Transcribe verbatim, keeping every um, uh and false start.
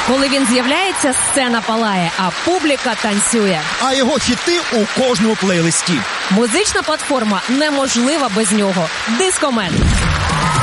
Коли він з'являється, сцена палає, а публіка танцює. А його хіти у кожному плейлисті. Музична платформа неможлива без нього. Дискомен.